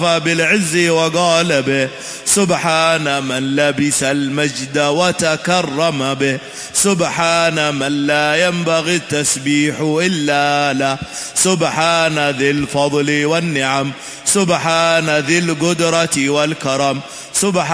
بالعز وقال به سبحان من لبس المجد وتكرم به سبحان من لا ينبغي التسبيح إلا له سبحان ذي الفضل والنعم سبحان ذي القدرة والكرم سبحان